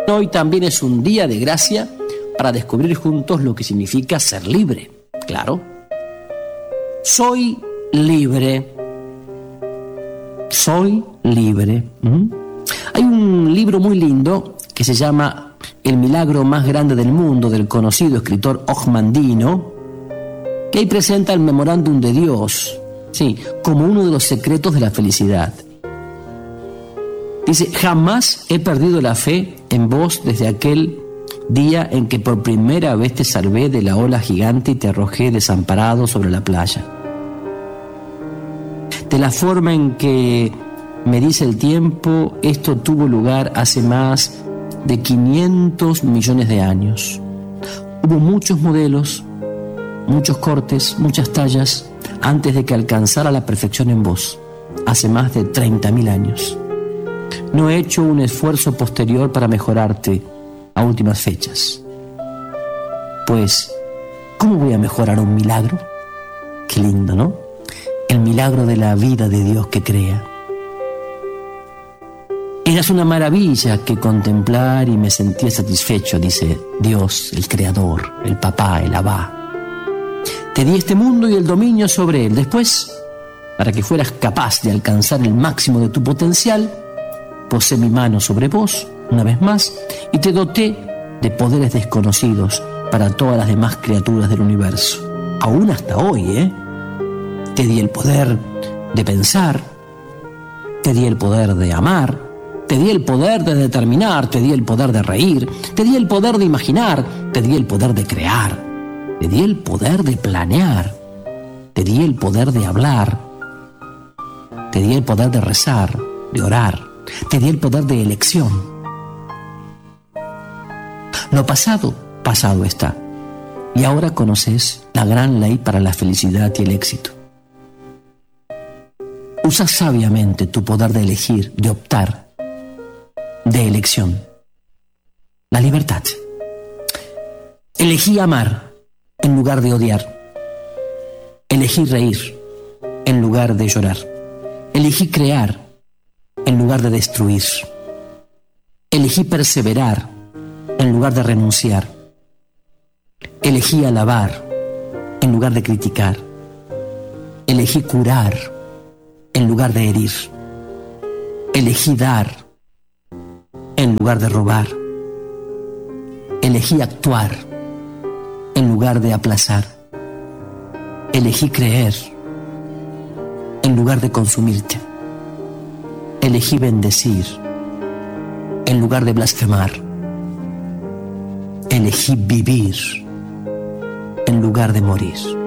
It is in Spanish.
Hoy también es un día de gracia para descubrir juntos lo que significa ser libre. Claro. Soy libre. Soy libre. Hay un libro muy lindo que se llama El milagro más grande del mundo, del conocido escritor Ojmandino, que ahí presenta el memorándum de Dios, sí, como uno de los secretos de la felicidad. Dice: jamás he perdido la fe en vos desde aquel día en que por primera vez te salvé de la ola gigante y te arrojé desamparado sobre la playa. De la forma en que me dice el tiempo, esto tuvo lugar hace más de 500 millones de años. Hubo muchos modelos, muchos cortes, muchas tallas, antes de que alcanzara la perfección en vos, hace más de 30.000 años. No he hecho un esfuerzo posterior para mejorarte a últimas fechas. Pues, ¿cómo voy a mejorar un milagro? Qué lindo, ¿no? El milagro de la vida de Dios que crea. Eras una maravilla que contemplar y me sentía satisfecho, dice Dios, el Creador, el Papá, el Abba. Te di este mundo y el dominio sobre él. Después, para que fueras capaz de alcanzar el máximo de tu potencial, posé mi mano sobre vos, una vez más, y te doté de poderes desconocidos para todas las demás criaturas del universo. Aún hasta hoy, Te di el poder de pensar, te di el poder de amar, te di el poder de determinar, te di el poder de reír, te di el poder de imaginar, te di el poder de crear, te di el poder de planear, te di el poder de hablar, te di el poder de rezar, de orar, te di el poder de elección. Lo pasado, pasado está. Y ahora conoces la gran ley para la felicidad y el éxito. Usa sabiamente tu poder de elegir, de optar, de elección. La libertad. Elegí amar en lugar de odiar. Elegí reír en lugar de llorar. Elegí crear en lugar de destruir. Elegí perseverar en lugar de renunciar. Elegí alabar en lugar de criticar. Elegí curar en lugar de herir. Elegí dar en lugar de robar. Elegí actuar en lugar de aplazar. Elegí creer en lugar de consumirte. Elegí bendecir en lugar de blasfemar. Elegí vivir en lugar de morir.